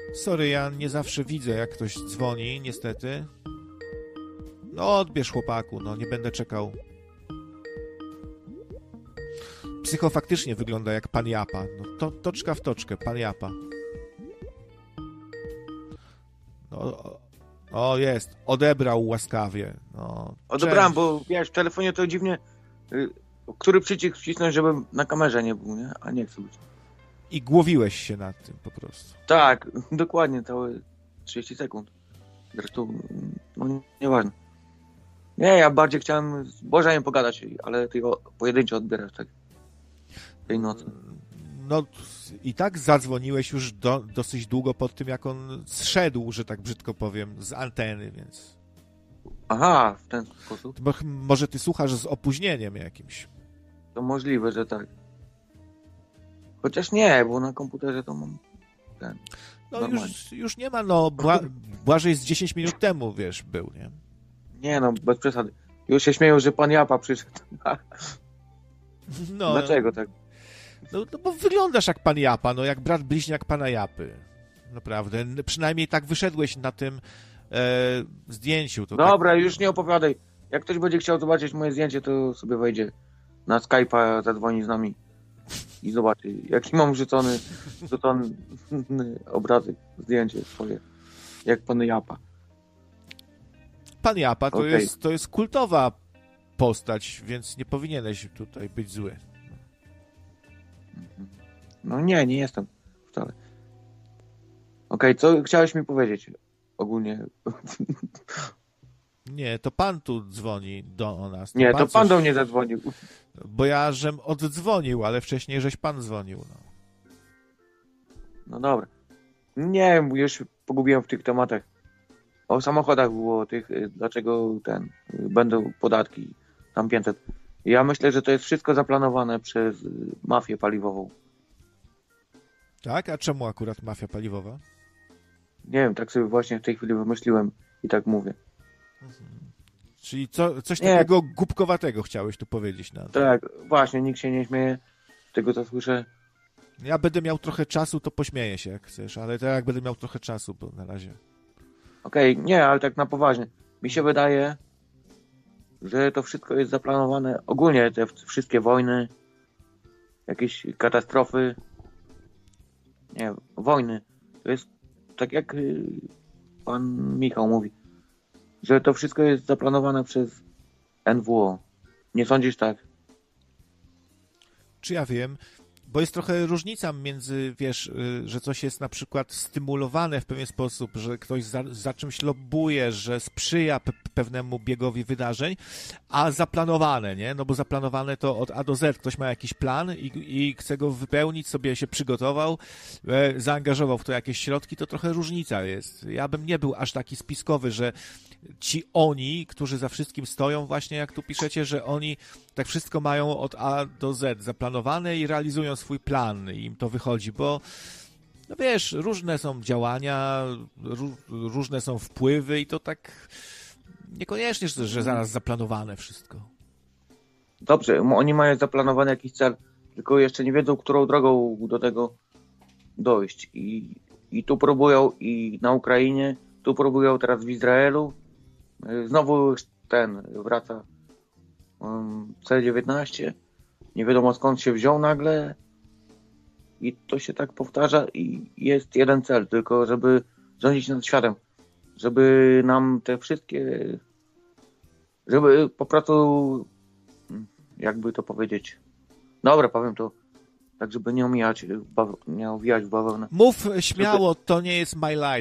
Sorry, ja nie zawsze widzę, jak ktoś dzwoni, niestety. No, odbierz, chłopaku, no, nie będę czekał. Psycho faktycznie wygląda jak pan Japa. No, to toczka w toczkę, pan Japa. No, o, jest. Odebrał łaskawie. No, odebrałem, bo wiesz, w telefonie to dziwnie... Który przycisk wcisnąć, żebym na kamerze nie był, nie? A nie chcę być. I głowiłeś się nad tym po prostu. Tak, dokładnie, całe 30 sekund. Zresztą, no nieważne. Nie, ja bardziej chciałem z Bożeniem pogadać, ale ty go pojedynczo odbierasz tak tej nocy. No i tak zadzwoniłeś już dosyć długo po tym, jak on zszedł, że tak brzydko powiem, z anteny, więc... Aha, w ten sposób. Bo może ty słuchasz z opóźnieniem jakimś. To możliwe, że tak. Chociaż nie, bo na komputerze to mam ten... No już nie ma, no Błażej z 10 minut temu, wiesz, był, nie? Nie no, bez przesady. Już się śmieją, że pan Japa przyszedł. No, dlaczego tak? No bo wyglądasz jak pan Japa, no jak brat bliźniak pana Japy. Naprawdę. Przynajmniej tak wyszedłeś na tym zdjęciu. To dobra, tak... już nie opowiadaj. Jak ktoś będzie chciał zobaczyć moje zdjęcie, to sobie wejdzie na Skype'a, zadzwoni z nami i zobaczy, jaki mam rzucony obrazek, zdjęcie swoje, jak pan Japa. Pan Japa Okay. to jest kultowa postać, więc nie powinieneś tutaj być zły. No nie jestem wcale. Okej, co chciałeś mi powiedzieć ogólnie? Nie, to pan tu dzwoni do nas. Nie, to pan do mnie zadzwonił. Bo ja żem oddzwonił, ale wcześniej żeś pan dzwonił. No, no dobra. Nie, już pogubiłem w tych tematach. O samochodach było tych, dlaczego będą podatki, tam 500. Ja myślę, że to jest wszystko zaplanowane przez mafię paliwową. Tak? A czemu akurat mafia paliwowa? Nie wiem, tak sobie właśnie w tej chwili wymyśliłem i tak mówię. Czyli coś takiego głupkowatego chciałeś tu powiedzieć. Tak, właśnie, nikt się nie śmieje z tego, co słyszę. Ja będę miał trochę czasu, to pośmieję się, jak chcesz, ale to jak będę miał trochę czasu, bo na razie... Okej, nie, ale tak na poważnie. Mi się wydaje, że to wszystko jest zaplanowane. Ogólnie te wszystkie wojny, jakieś katastrofy, nie, wojny. To jest tak jak pan Michał mówi, że to wszystko jest zaplanowane przez NWO. Nie sądzisz tak? Czy ja wiem? Bo jest trochę różnica między, wiesz, że coś jest na przykład stymulowane w pewien sposób, że ktoś za czymś lobbuje, że sprzyja pewnemu biegowi wydarzeń, a zaplanowane, nie? No bo zaplanowane to od A do Z. Ktoś ma jakiś plan i chce go wypełnić, sobie się przygotował, zaangażował w to jakieś środki, to trochę różnica jest. Ja bym nie był aż taki spiskowy, że oni, którzy za wszystkim stoją, właśnie jak tu piszecie, że oni tak wszystko mają od A do Z zaplanowane i realizują swój plan i im to wychodzi, bo no wiesz, różne są działania, różne są wpływy i to tak niekoniecznie, że zaraz zaplanowane wszystko. Dobrze, oni mają zaplanowany jakiś cel, tylko jeszcze nie wiedzą, którą drogą do tego dojść. I tu próbują i na Ukrainie, tu próbują teraz w Izraelu. Znowu wraca C-19. Nie wiadomo skąd się wziął nagle. I to się tak powtarza i jest jeden cel, tylko żeby rządzić nad światem. Żeby nam te wszystkie... Żeby po prostu... Jakby to powiedzieć... Dobra, powiem to tak, żeby nie owijać w bawełnę. Mów śmiało, to nie jest my life.